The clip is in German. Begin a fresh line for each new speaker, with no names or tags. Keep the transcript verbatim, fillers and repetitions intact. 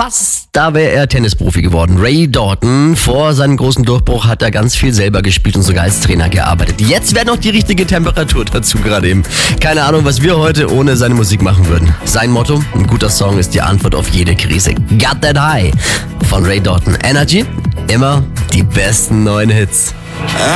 fast, da wäre er Tennisprofi geworden. Ray Dalton, vor seinem großen Durchbruch hat er ganz viel selber gespielt und sogar als Trainer gearbeitet. Jetzt wäre noch die richtige Temperatur dazu gerade eben. Keine Ahnung, was wir heute ohne seine Musik machen würden. Sein Motto, ein guter Song ist die Antwort auf jede Krise. Got That High von Ray Dalton. Energy, immer die besten neuen Hits.